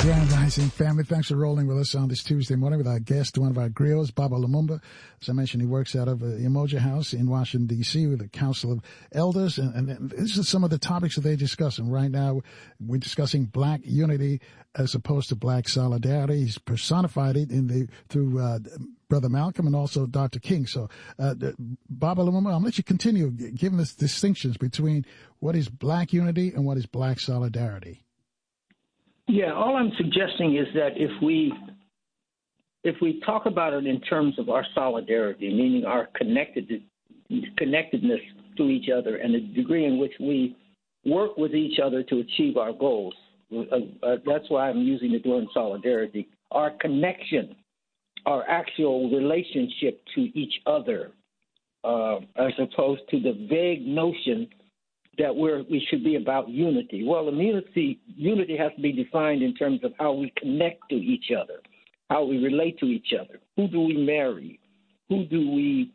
Grand Rising family, thanks for rolling with us on this Tuesday morning with our guest, one of our griots, Baba Lumumba. As I mentioned, he works out of the Umoja House in Washington, D.C. with the Council of Elders. And these are some of the topics that they're discussing. Right now, we're discussing black unity as opposed to black solidarity. He's personified it through Brother Malcolm and also Dr. King. So, Baba Lumumba, I'll let you continue giving us distinctions between what is black unity and what is black solidarity. Yeah, all I'm suggesting is that if we talk about it in terms of our solidarity, meaning our connectedness to each other and the degree in which we work with each other to achieve our goals, that's why I'm using the term solidarity, our connection, our actual relationship to each other, as opposed to the vague notion that we should be about unity. Well, unity has to be defined in terms of how we connect to each other, how we relate to each other. Who do we marry? Who do we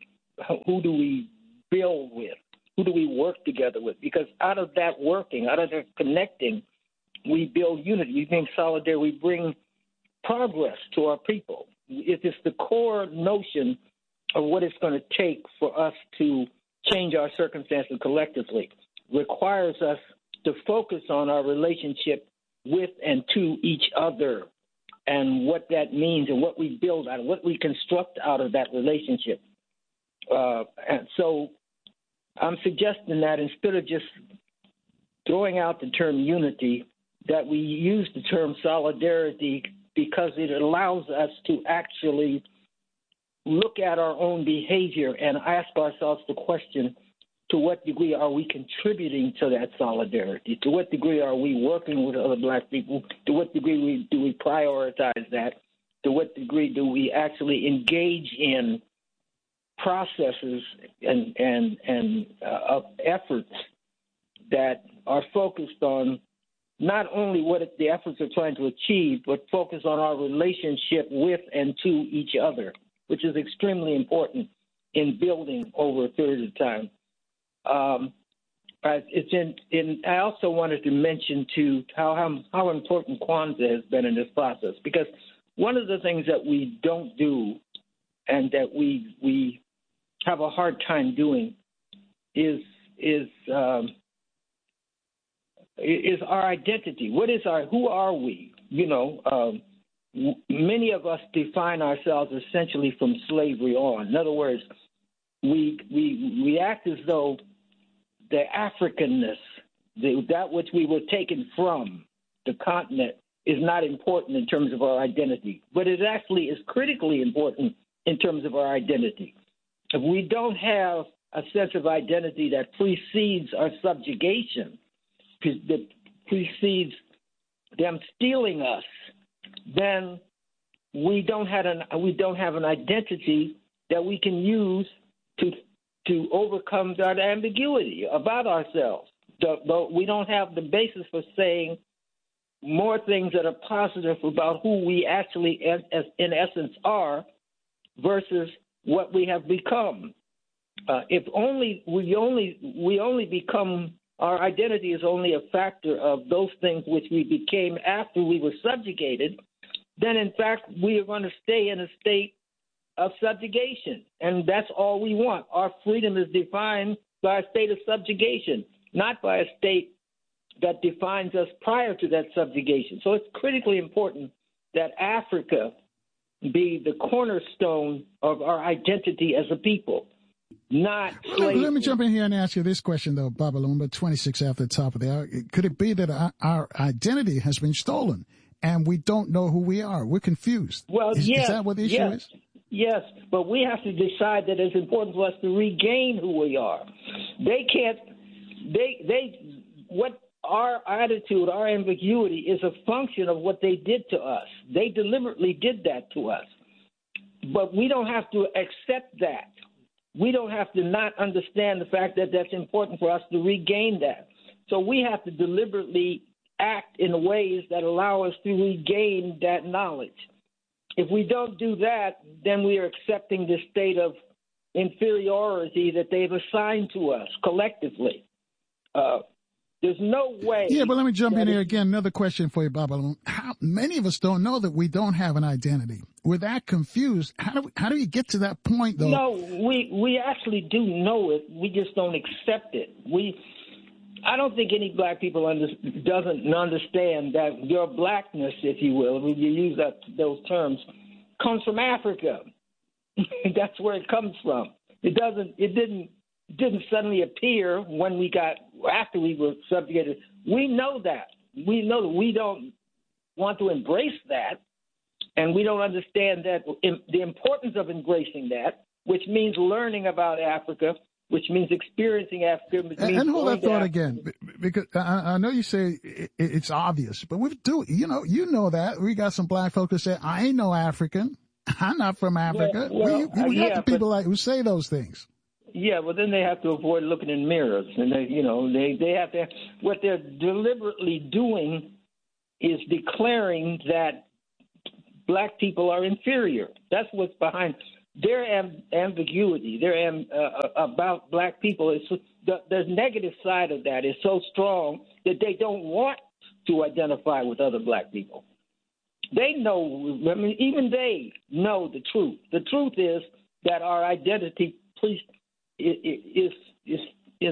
build with? Who do we work together with? Because out of that working, out of that connecting, we build unity. We bring solidarity. We bring progress to our people. It is the core notion of what it's going to take for us to change our circumstances collectively. Requires us to focus on our relationship with and to each other and what that means and what we build out of, what we construct out of that relationship. And so I'm suggesting that instead of just throwing out the term unity, that we use the term solidarity because it allows us to actually look at our own behavior and ask ourselves the question, to what degree are we contributing to that solidarity? To what degree are we working with other black people? To what degree do we prioritize that? To what degree do we actually engage in processes and efforts that are focused on not only what the efforts are trying to achieve, but focus on our relationship with and to each other, which is extremely important in building over a period of time. I also wanted to mention too how important Kwanzaa has been in this process, because one of the things that we don't do and that we have a hard time doing is our identity. Who are we? Many of us define ourselves essentially from slavery on. In other words, we act as though the Africanness, that which we were taken from the continent, is not important in terms of our identity. But it actually is critically important in terms of our identity. If we don't have a sense of identity that precedes our subjugation, that precedes them stealing us, then we don't have an identity that we can use to overcome that ambiguity about ourselves. But we don't have the basis for saying more things that are positive about who we actually, in essence, are versus what we have become. If only we only become, our identity is only a factor of those things which we became after we were subjugated, then in fact we are going to stay in a state of subjugation, and that's all we want. Our freedom is defined by a state of subjugation, not by a state that defines us prior to that subjugation. So it's critically important that Africa be the cornerstone of our identity as a people, not slavery. Let me jump in here and ask you this question, though, Baba Lumumba, 26 after the top of the hour. Could it be that our identity has been stolen and we don't know who we are? We're confused. Well, is that what the issue is? Yes, but we have to decide that it's important for us to regain who we are. What our attitude, our ambiguity is a function of what they did to us. They deliberately did that to us. But we don't have to accept that. We don't have to not understand the fact that that's important for us to regain that. So we have to deliberately act in ways that allow us to regain that knowledge. If we don't do that, then we are accepting the state of inferiority that they've assigned to us collectively. There's no way. Yeah, but let me jump in here again. Another question for you, Baba. How many of us don't know that we don't have an identity? We're that confused. How do we get to that point, though? No, we actually do know it. We just don't accept it. I don't think any black people doesn't understand that your blackness, if you will, when you use those terms, comes from Africa. That's where it comes from. It didn't suddenly appear after we were subjugated. We know that. We know that we don't want to embrace that, and we don't understand that the importance of embracing that, which means learning about Africa, which means experiencing Africa. And hold that thought again, because I know you say it's obvious, but we do. You know that we got some black folks that say, "I ain't no African. I'm not from Africa." We got the people who say those things. Yeah, well, then they have to avoid looking in mirrors, and they have to. What they're deliberately doing is declaring that black people are inferior. That's what's behind their ambiguity. Their about black people is the negative side of that is so strong that they don't want to identify with other black people. They know. I mean, even they know the truth. The truth is that our identity, is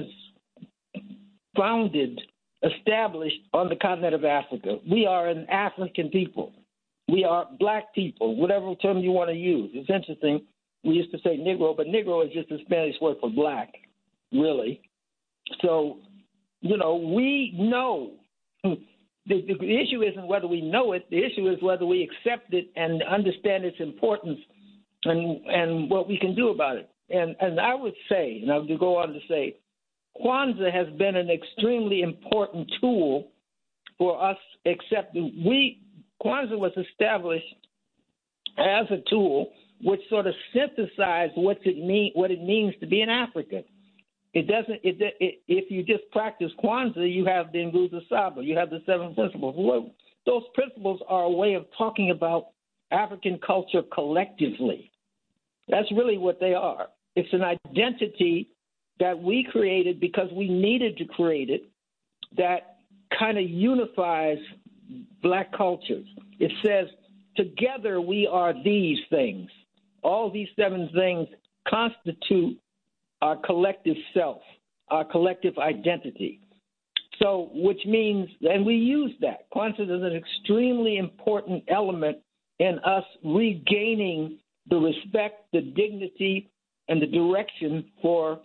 established on the continent of Africa. We are an African people. We are black people, whatever term you want to use. It's interesting. We used to say Negro, but Negro is just a Spanish word for black, really. So, we know. The issue isn't whether we know it. The issue is whether we accept it and understand its importance and what we can do about it. And I would say, and I would go on to say, Kwanzaa has been an extremely important tool for us, except Kwanzaa was established as a tool which sort of synthesized what it means to be an African. If you just practice Kwanzaa, you have the Nguzo Saba, you have the 7 principles. Well, those principles are a way of talking about African culture collectively. That's really what they are. It's an identity that we created because we needed to create it that kind of unifies black cultures. It says, together we are these things. All these 7 things constitute our collective self, our collective identity. So, which means, and we use that. Kwanzaa is an extremely important element in us regaining the respect, the dignity, and the direction for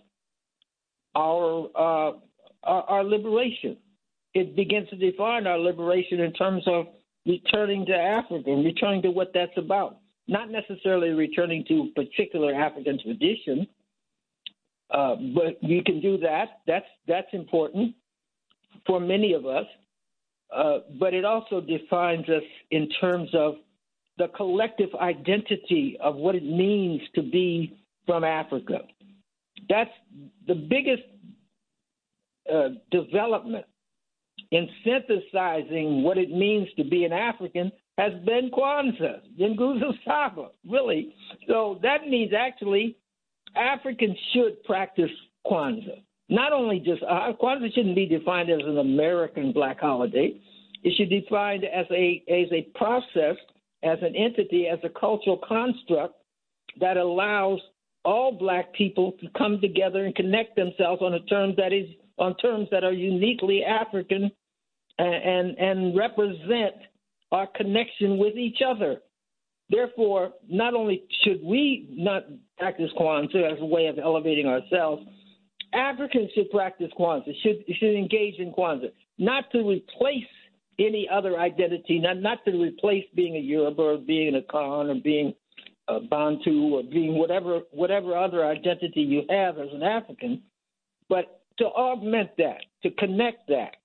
our liberation. It begins to define our liberation in terms of returning to Africa and returning to what that's about. Not necessarily returning to a particular African tradition, but you can do that. That's important for many of us. But it also defines us in terms of the collective identity of what it means to be from Africa. That's the biggest development in synthesizing what it means to be an African has been Kwanzaa, Nguzo Saba, really. So that means actually Africans should practice Kwanzaa. Not only just Kwanzaa shouldn't be defined as an American black holiday. It should be defined as a process, as an entity, as a cultural construct that allows all black people to come together and connect themselves on terms that are uniquely African and represent our connection with each other. Therefore, not only should we not practice Kwanzaa as a way of elevating ourselves, Africans should practice Kwanzaa, should engage in Kwanzaa, not to replace any other identity, not to replace being a Yoruba or being a Khan or being a Bantu or being whatever other identity you have as an African, but to augment that, to connect that.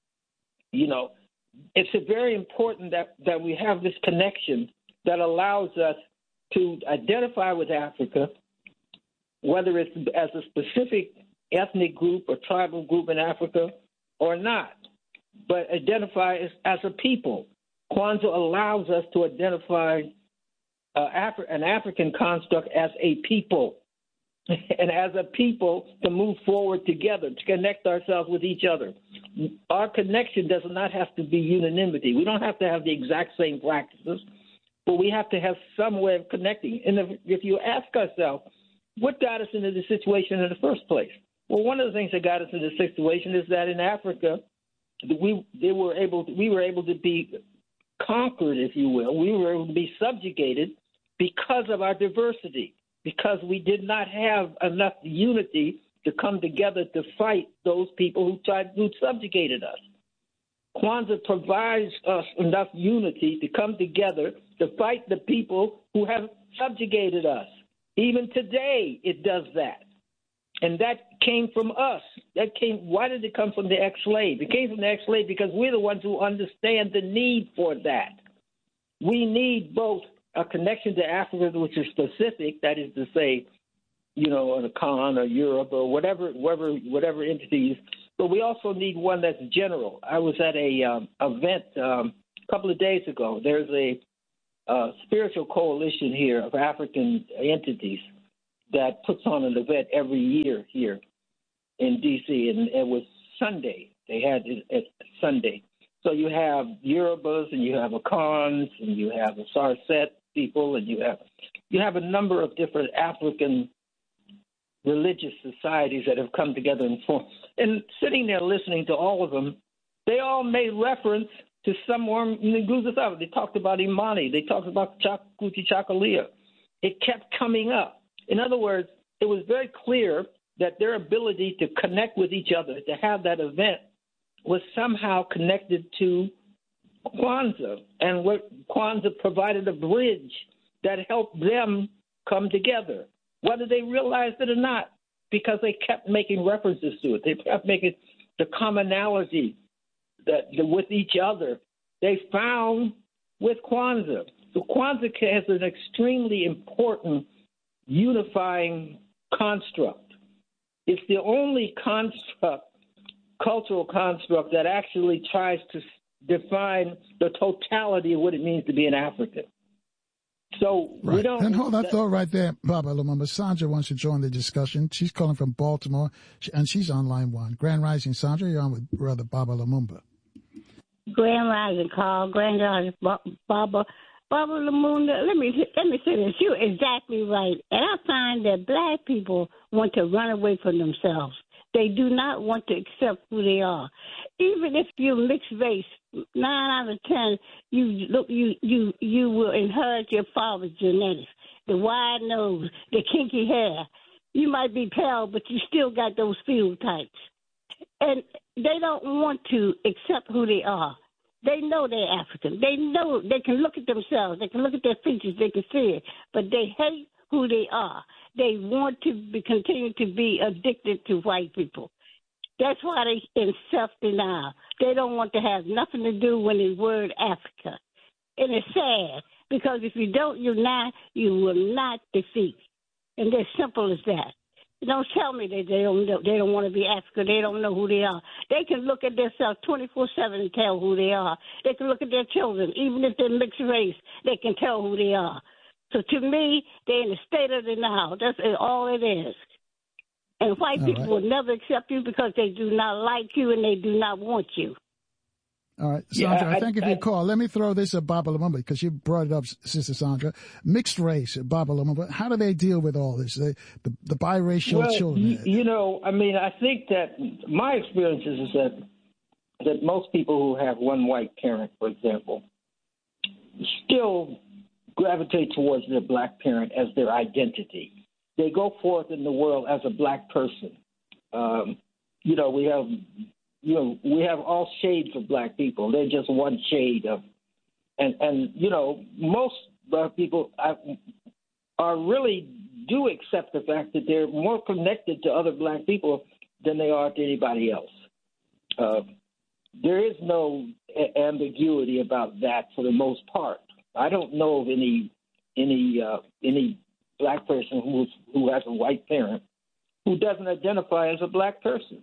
It's very important that we have this connection that allows us to identify with Africa, whether it's as a specific ethnic group or tribal group in Africa or not, but identify as a people. Kwanzaa allows us to identify an African construct as a people. and as a people to move forward together, to connect ourselves with each other. Our connection does not have to be unanimity. We don't have to have the exact same practices, but we have to have some way of connecting. And if you ask ourselves, what got us into this situation in the first place? Well, one of the things that got us into this situation is that in Africa, we were able to be conquered, if you will. We were able to be subjugated because of our diversity, because we did not have enough unity to come together to fight those people who subjugated us. Kwanzaa provides us enough unity to come together to fight the people who have subjugated us. Even today, it does that. And that came from us. Why did it come from the ex-slave? It came from the ex-slave because we're the ones who understand the need for that. We need both a connection to Africa, which is specific, that is to say, a Khan or Europe or whatever entities, but we also need one that's general. I was at a event a couple of days ago. There's a spiritual coalition here of African entities that puts on an event every year here in D.C., and it was Sunday. They had it at Sunday. So you have Yorubas, and you have Akans, and you have the Sarset people, and you have a number of different African religious societies that have come together and formed. And sitting there listening to all of them, they all made reference to someone in the Nguza. They talked about Imani. They talked about Kuti Chakalia. It kept coming up. In other words, it was very clear that their ability to connect with each other, to have that event, was somehow connected to Kwanzaa, and what Kwanzaa provided a bridge that helped them come together, whether they realized it or not, because they kept making references to it. They kept making the commonality that with each other they found with Kwanzaa. So Kwanzaa has an extremely important unifying construct. It's the only cultural construct that actually tries to define the totality of what it means to be an African. So right. we don't. And hold that thought right there, Baba Lumumba. Sandra wants to join the discussion. She's calling from Baltimore, and she's on line one. Grand Rising, Sandra, you're on with Brother Baba Lumumba. Grand Rising, Carl. Grand Rising, Baba Lumumba. Let me say this. You're exactly right. And I find that black people want to run away from themselves. They do not want to accept who they are. Even if you're mixed race, 9 out of 10, you will inherit your father's genetics. The wide nose, the kinky hair. You might be pale, but you still got those phenotypes. And they don't want to accept who they are. They know they're African. They know they can look at themselves. They can look at their features. They can see it. But they hate who they are. They want to continue to be addicted to white people. That's why they in self-denial. They don't want to have nothing to do with the word Africa. And it's sad, because if you don't unite, you will not defeat. And it's simple as that. Don't tell me that they don't want to be African. They don't know who they are. They can look at themselves 24/7 and tell who they are. They can look at their children. Even if they're mixed race, they can tell who they are. So to me, they're in a state of denial. That's all it is. And white people will never accept you because they do not like you and they do not want you. All right, Sandra, thank you for your call. Let me throw this at Baba Lumumba, because you brought it up, Sister Sandra. Mixed race, Baba Lumumba. How do they deal with all this, the biracial children? I think that my experience is that most people who have one white parent, for example, still gravitate towards their black parent as their identity. They go forth in the world as a black person. We have all shades of black people. They're just one shade of, and most black people are really do accept the fact that they're more connected to other black people than they are to anybody else. There is no ambiguity about that for the most part. I don't know of any black person who has a white parent who doesn't identify as a black person.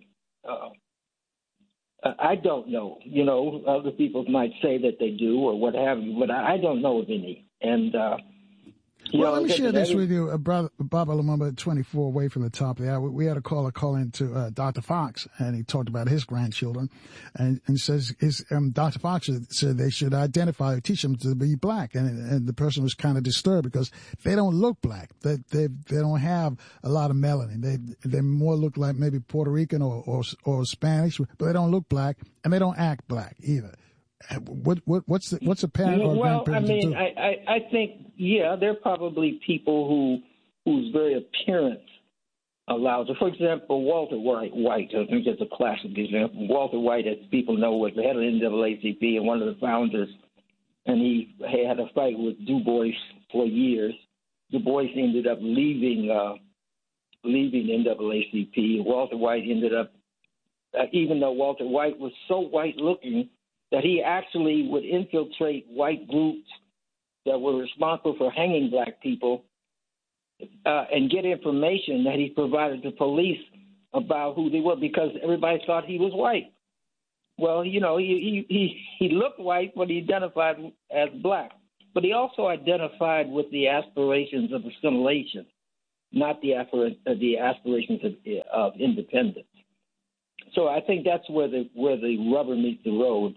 I don't know. Other people might say that they do or what have you, but I don't know of any. And Well, let me share this with you, Baba Lumumba, 24 away from the top of the hour. We had a caller call in to Dr. Fox, and he talked about his grandchildren, and says Dr. Fox said they should teach them to be black, and the person was kind of disturbed because they don't look black. They don't have a lot of melanin. They more look like maybe Puerto Rican or Spanish, but they don't look black, and they don't act black either. What's a parent or grandparent to do? I think, there are probably people whose very appearance allows it. For example, Walter White, I think that's a classic example. Walter White, as people know, was the head of the NAACP and one of the founders, and he had a fight with Du Bois for years. Du Bois ended up leaving NAACP. Walter White ended up, even though Walter White was so white-looking, that he actually would infiltrate white groups that were responsible for hanging black people and get information that he provided to police about who they were because everybody thought he was white. Well, he looked white, but he identified as black. But he also identified with the aspirations of assimilation, not the aspirations of independence. So I think that's where the rubber meets the road.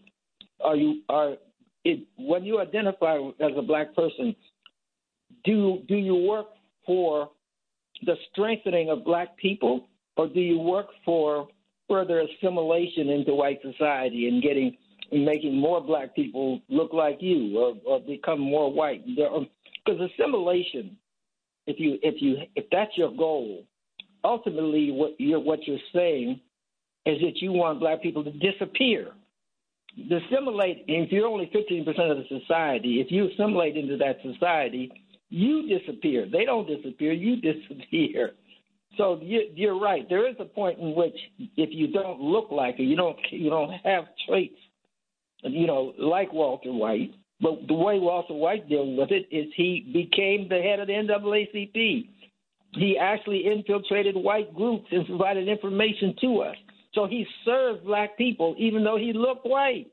When you identify as a black person, do you work for the strengthening of black people, or do you work for further assimilation into white society and making more black people look like you or become more white? Because assimilation, if that's your goal, ultimately what you're saying is that you want black people to disappear. Assimilate, if you're only 15% of the society, if you assimilate into that society, you disappear. They don't disappear, you disappear. So you're right. There is a point in which if you don't look like it, you don't have traits, like Walter White. But the way Walter White dealt with it is he became the head of the NAACP. He actually infiltrated white groups and provided information to us. So he served black people, even though he looked white.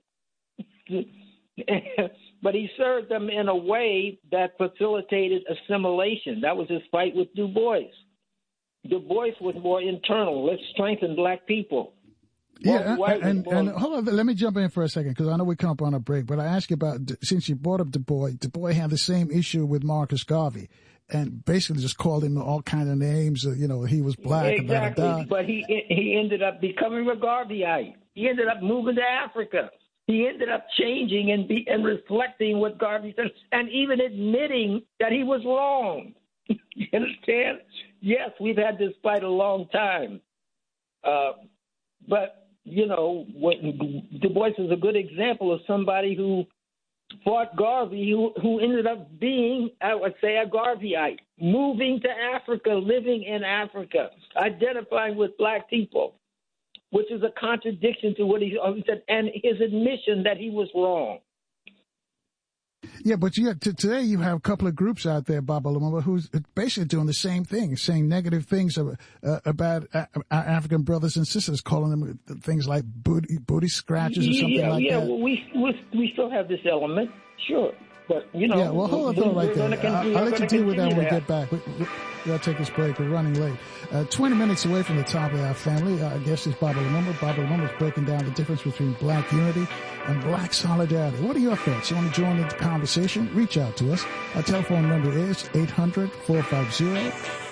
But he served them in a way that facilitated assimilation. That was his fight with Du Bois. Du Bois was more internal. Let's strengthen black people. Yeah, and hold on, let me jump in for a second because I know we come up on a break, but I ask you about, since you brought up Du Bois had the same issue with Marcus Garvey. And basically just called him all kind of names. He was black. Exactly, but he ended up becoming a Garveyite. He ended up moving to Africa. He ended up changing and reflecting what Garvey said, and even admitting that he was wrong. You understand? Yes, we've had this fight a long time. But, Du Bois is a good example of somebody who fought Garvey, who ended up being, I would say, a Garveyite, moving to Africa, living in Africa, identifying with black people, which is a contradiction to what he said, and his admission that he was wrong. Yeah, but today you have a couple of groups out there, Baba Lumumba, who's basically doing the same thing, saying negative things about our African brothers and sisters, calling them things like booty scratches or something like that. Yeah, well, we still have this element, sure. But, Yeah, well, hold on right there. I'll let you deal with that when we get back. We got to take this break. We're running late. 20 minutes away from the top of our family. Our guest is Baba Lumumba. Baba Lumumba is breaking down the difference between black unity and black solidarity. What are your thoughts? You want to join in the conversation? Reach out to us. Our telephone number is 800-450